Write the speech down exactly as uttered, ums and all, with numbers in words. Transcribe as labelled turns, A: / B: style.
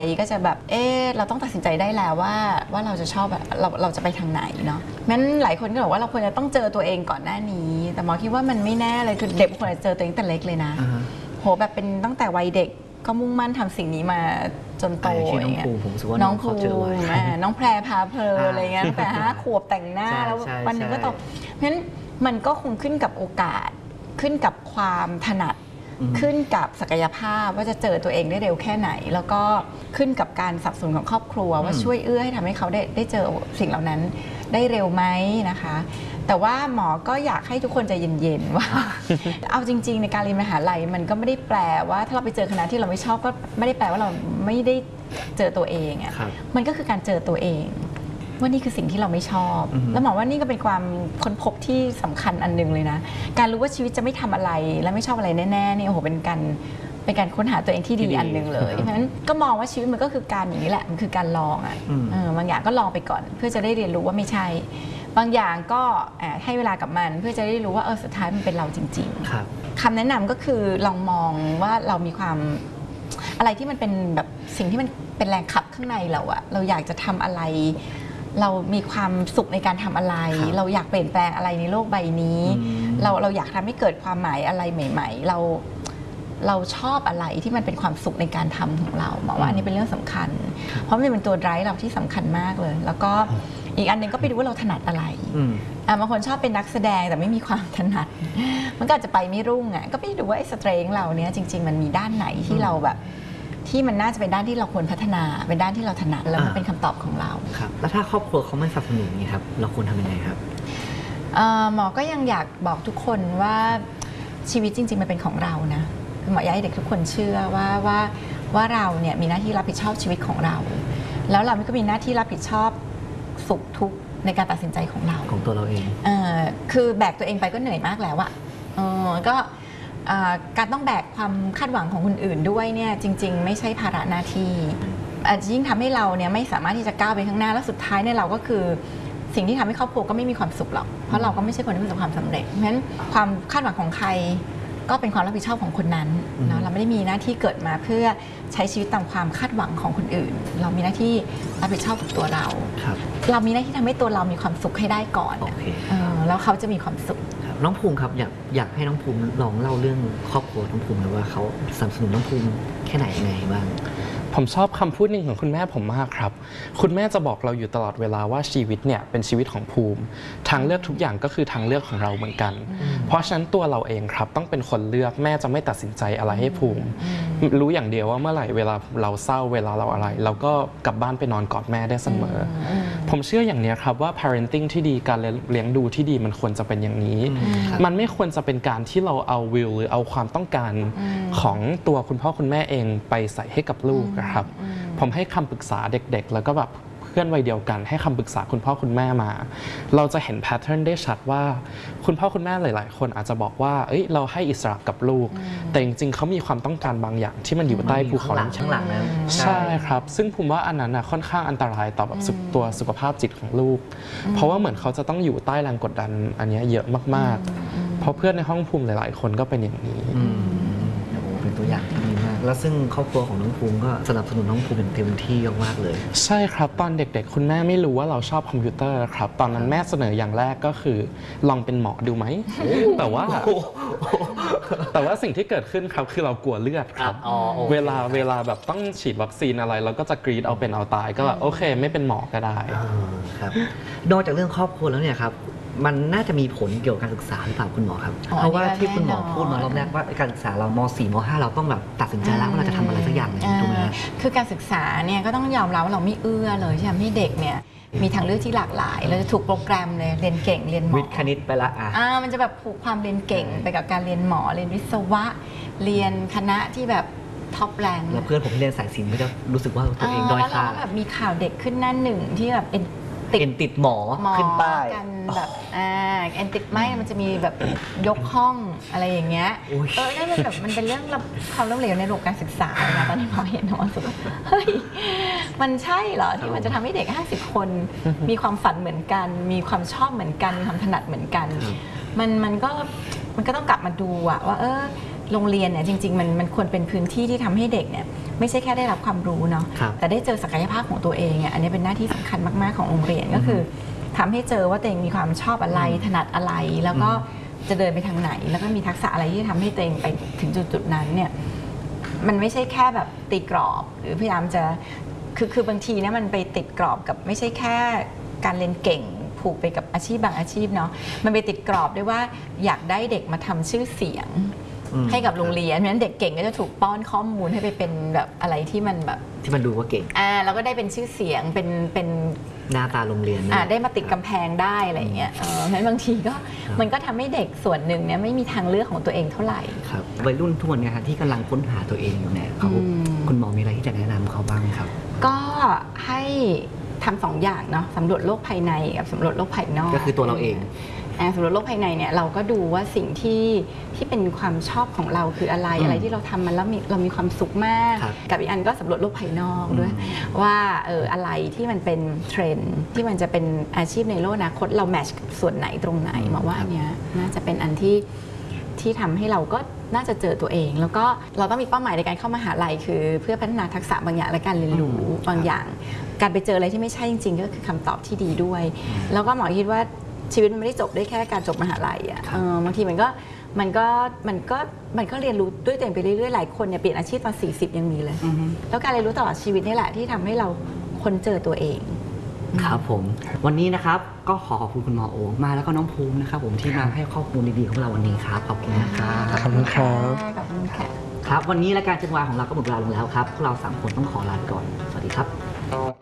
A: ก็จะแบบเออเราต้องตัดสินใจได้แล้วว่าว่าเราจะชอบเราเราจะไปทางไหนเนาะงั้นหลายคนก็บอกว่าเราควรจะต้องเจอตัวเองก่อนหน้านี้แต่หมอคิดว่ามันไม่แน่เลยคือเด็กควรจะเจอตัวเองแต่เล็กเลยนะ uh-huh. โหแบบเป็นตั้งแต่วัยเด็กก็มุ่งมั่นทำสิ่งนี้มาจนโตอย่างเงี้ยน้องภูน้องแพรพาเพลอะไรเงี้ยตั้งแต่ห้าขวบแต่งหน้าแล้ววันนึงก็โตงั้นมันก็คงขึ้นกับโอกาสขึ้นกับความถนัดขึ้นกับศักยภาพว่าจะเจอตัวเองได้เร็วแค่ไหนแล้วก็ขึ้นกับการสนับสนุนของครอบครัวว่าช่วยเอื้อให้ทำให้เขาได้ได้เจอสิ่งเหล่านั้นได้เร็วไหมนะคะแต่ว่าหมอก็อยากให้ทุกคนใจเย็นๆว่า เอาจริงๆในการเรียนมหาลัยมันก็ไม่ได้แปลว่าถ้าเราไปเจอคณะที่เราไม่ชอบก็ไม่ได้แปลว่าเราไม่ได้เจอตัวเองอ่ะมันก็คือการเจอตัวเองว่านี่คือสิ่งที่เราไม่ชอบแล้วหมอว่านี่ก็เป็นความค้นพบที่สำคัญอันนึงเลยนะการรู้ว่าชีวิตจะไม่ทำอะไรและไม่ชอบอะไรแน่ๆนี่โอ้โหเป็นการเป็นการค้นหาตัวเองที่ดีอันนึงเลยเพราะฉะนั้นก็มองว่าชีวิตมันก็คือการอย่างนี้แหละมันคือการลองอ่ะบางอย่างก็ลองไปก่อนเพื่อจะได้เรียนรู้ว่าไม่ใช่บางอย่างก็ให้เวลากับมันเพื่อจะได้รู้ว่าเออสุดท้ายมันเป็นเราจริงๆคำแนะนำก็คือลองมองว่าเรามีความอะไรที่มันเป็นแบบสิ่งที่มันเป็นแรงขับข้างในเราอะเราอยากจะทำอะไรเรามีความสุขในการทำอะไรเราอยากเปลี่ยนแปลงอะไรในโลกใบนี้เราเราอยากทำให้เกิดความหมายอะไรใหม่ๆเราเราชอบอะไรที่มันเป็นความสุขในการทำของเราหมอว่าอันนี้เป็นเรื่องสำคัญเพราะมันเป็นตัวไดรฟ์เราที่สำคัญมากเลยแล้วก็อีกอันนึงก็ไปดูว่าเราถนัดอะไรบางคนชอบเป็นนักแสดงแต่ไม่มีความถนัดมันก็อาจจะไปไม่รุ่งอ่ะก็ไปดูว่าไอ้สเตรนท์เราเนี้ยจริงๆมันมีด้านไหนที่เราแบบที่มันน่าจะเป็นด้านที่เราควรพัฒนาเป็นด้านที่เราถนัดแล้วมันเป็นคำตอบของเรา
B: ครับแล้วถ้าครอบครัวเขาไม่สนับสนุนนี่ครับเราควรทำยังไงครับ
A: หมอก็ยังอยากบอกทุกคนว่าชีวิตจริงๆมันเป็นของเรานะหมออยากให้เด็กทุกคนเชื่อว่าว่าว่าเราเนี่ยมีหน้าที่รับผิดชอบชีวิตของเราแล้วเราก็มีหน้าที่รับผิดชอบสุขทุกข์ในการตัดสินใจของเรา
B: ของตัวเราเอง
A: เออคือแบกตัวเองไปก็เหนื่อยมากแล้วอะเออก็การต้องแบกความคาดหวังของคนอื่นด้วยเนี่ยจริงๆไม่ใช่ภาระหน้าที่อาจจะยิ่งทำให้เราเนี่ยไม่สามารถที่จะก้าวไปข้างหน้าแล้วสุดท้ายเนี่ยเราก็คือสิ่งที่ทำให้ครอบครัวก็ไม่มีความสุขหรอกเพราะเราก็ไม่ใช่คนที่ประสบความสำเร็จเพราะฉะนั้นความคาดหวังของใครก็เป็นความรับผิดชอบของคนนั้นเนาะเราไม่ได้มีหน้าที่เกิดมาเพื่อใช้ชีวิตตามความคาดหวังของคนอื่นเรามีหน้าที่รับผิดชอบกับตัวเราเรามีหน้าที่ทำให้ตัวเรามีความสุขให้ได้ก่อนแล้วเขาจะมีความสุข
B: น้องภูมิครับอยากอยากให้น้องภูมิลองเล่าเรื่องครอบครัวน้องภูมิหรือว่าเขาสนับสนุนน้องภูมิแค่ไหนยังไงบ้าง
C: ผมชอบคำพูดหนึ่งของคุณแม่ผมมากครับคุณแม่จะบอกเราอยู่ตลอดเวลาว่าชีวิตเนี่ยเป็นชีวิตของภูมิทางเลือกทุกอย่างก็คือทางเลือกของเราเหมือนกันเพราะฉะนั้นตัวเราเองครับต้องเป็นคนเลือกแม่จะไม่ตัดสินใจอะไรให้ภูมิรู้อย่างเดียวว่าเมื่อไหร่เวลาเราเศร้าเวลาเราอะไรเราก็กลับบ้านไปนอนกอดแม่ได้เสมอผมเชื่ออย่างนี้ครับว่า parenting ที่ดีการเลี้ยงดูที่ดีมันควรจะเป็นอย่างนี้มันไม่ควรจะเป็นการที่เราเอาวิวหรือเอาความต้องการของตัวคุณพ่อคุณแม่เองไปใส่ให้กับลูกครับผมให้คำปรึกษาเด็กๆแล้วก็แบบเพื่อนวัยเดียวกันให้คำปรึกษาคุณพ่อคุณแม่มาเราจะเห็นแพทเทิร์นได้ชัดว่าคุณพ่อคุณแม่หลายๆคนอาจจะบอกว่าเอ้ยเราให้อิสระกับลูกแต่จริงๆเขามีความต้องการบางอย่างที่มันอยู่ใต้ภูเขา
B: น้ำแข็ง
C: ใช่ครับซึ่งผมว่าอันนั้นค่อนข้างอันตรายต่อแบบตัวสุขภาพจิตของลูกเพราะว่าเหมือนเขาจะต้องอยู่ใต้แรงกดดันอันนี้เยอะมากๆเพราะเพื่อนในห้องภูมิหลายๆคนก็เป็นอย่างนี้
B: เป็นตัวอย่างที่ดีมากแล้วซึ่งครอบครัวของน้องภูมิก็สนับสนุนน้องภูมิเป็นเต็มที่มากเลย
C: ใช่ครับตอนเด็กๆคุณแม่ไม่รู้ว่าเราชอบคอมพิวเตอร์ครับตอนนั้นแม่เสนออย่างแรกก็คือลองเป็นหมอดูไหมแต่ว่าแต่ว่าสิ่งที่เกิดขึ้นครับคือเรากลัวเลือดครับเวลาเวลาแบบต้องฉีดวัคซีนอะไรเราก็จะกรีดเอาเป็นเอาตายก็โอเคไม่เป็นหมอก็ได้
B: ครับนอกจากเรื่องครอบครัวแล้วเนี่ยครับมันน่าจะมีผลเกี่ยวกับการศึกษาหรือเปล่าคุณหมอครับเพราะว่าที่คุณหมอพูดมารอบแรกว่าการศึกษาเราม สี่ ม ห้าเราต้องแบบตัดสินใจแล้วว่าเราจะทำอะไรสักอย่างหนึ่งถูกไหม
A: คือการศึกษาเนี่ยก็ต้องยอมรับว่าเราไม่เอื้อเลยที่ทำให้เด็กเนี่ยมีทางเลือกที่หลากหลายเราจะถูกโปรแกรมเลยเรียนเก่งเรียนหมอ
B: วิทย์คณิตไปละอ่
A: ะมันจะแบบผูกความเรียนเก่งไปกับการเรียนหมอเรียนวิศวะเรียนคณะที่แบบท็อปแรง
B: แล้วเพื่อนผมที่เรียนสายศิลป์ก็จะรู้สึกว่าตัวเองด้อยค่า
A: แล้วแบบมีข่าวเด็กขึ้นหน้าหนึ่งที่แบบเป็น
B: เอ็นติดหมอขึ้นป้าย
A: กันแบบอ่าเอ็นติดไม่มันจะมีแบบยกห้องอะไรอย่างเงี้ยเออนั่นมันแบบมันเป็นเรื่องความล้มเหลวในระบบการศึกษานะตอนนี้พอเห็นนะว่าสุดเฮ้ยมันใช่เหรอที่มันจะทำให้เด็กห้าสิบคนมีความฝันเหมือนกันมีความชอบเหมือนกันมีความถนัดเหมือนกันมันมันก็มันก็ต้องกลับมาดูอะว่าเออโรงเรียนเนี่ยจริงๆมันมันควรเป็นพื้นที่ที่ทำให้เด็กเนี่ยไม่ใช่แค่ได้รับความรู้เนาะแต่ได้เจอศักยภาพของตัวเองอ่ะอันนี้เป็นหน้าที่สำคัญมากๆของโรงเรียนก็คือทำให้เจอว่าตัวเองมีความชอบอะไรถนัดอะไรแล้วก็จะเดินไปทางไหนแล้วก็มีทักษะอะไรที่ทำให้ตัวเองไปถึงจุดๆนั้นเนี่ยมันไม่ใช่แค่แบบตีกรอบหรือพยายามจะคือคือบางทีเนี่ยมันไปติดกรอบกับไม่ใช่แค่การเรียนเก่งผูกไปกับอาชีพบางอาชีพเนาะมันไปติดกรอบด้วยว่าอยากได้เด็กมาทำชื่อเสียงให้กับโรงเรียนเพราะฉะนั้นเด็กเก่งก็จะถูกป้อนข้อมูลให้ไปเป็นแบบอะไรที่มันแบบ
B: ที่มันดูว่าเก่ง
A: อ่าแล้วก็ได้เป็นชื่อเสียงเป็นเป็น
B: หน้าตาโรงเรียน
A: อ่าได้มาติดกำแพงได้อะไรเงี้ยเออเพราะฉะนั้นบางทีก็มันก็ทำให้เด็กส่วนหนึ่งเนี่ยไม่มีทางเลือกของตัวเองเท่าไหร่
B: ครับวัยรุ่นทุกวันนี้ครับที่กำลังค้นหาตัวเองอยู่เนี่ยเขาคุณหมอมีอะไรที่จะแนะนำเขาบ้างครับ
A: ก็ให้ทำสองอย่างเนาะสำรวจโลกภายในกับสำรวจโลกภายนอก
B: ก็คือตัวเราเอง
A: สำรวจโลกภายในเนี่ยเราก็ดูว่าสิ่งที่ที่เป็นความชอบของเราคืออะไรอะไรที่เราทำมันแล้วเรามีความสุขมากกับอีกอันก็สำรวจโลกภายนอกด้วยว่าเอออะไรที่มันเป็นเทรนด์ที่มันจะเป็นอาชีพในโลกอนาคตเราแมทช์กับส่วนไหนตรงไหนมาว่าอันเนี้ยน่าจะเป็นอันที่ที่ทำให้เราก็น่าจะเจอตัวเองแล้วก็เราต้องมีเป้าหมายในการเข้ามหาลัยคือเพื่อพัฒนาทักษะบางอย่างและการเรียนรู้บางอย่างการไปเจออะไรที่ไม่ใช่จริงๆก็คือคำตอบที่ดีด้วยแล้วก็หมอคิดว่าชีวิตมันไม่ได้จบได้แค่การจบมหาลัยอ่ะบางทีมันก็มันก็มันก็มันก็เรียนรู้ด้วยตัวเองไปเรื่อยๆหลายคนเนี่ยเปลี่ยนอาชีพตอนสี่สิบยังมีเลยแล้วการเรียนรู้ตลอดชีวิตนี่แหละที่ทำให้เราค้นเจอตัวเอง
B: ครับผมวันนี้นะครับก็ขอขอบคุณคุณหมอโอมาแล้วก็น้องภูมินะครับผมที่มาให้ข้อมูลดีๆของเราวันนี้ครับขอบคุณนะครับ
C: ขอบคุณครับ
A: ขอบคุณค่ะ
B: ครับวันนี้รายการจังหวะของเราก็หมดเวลาลงแล้วครับพวกเราสามคนต้องขอลาไปก่อนสวัสดีครับ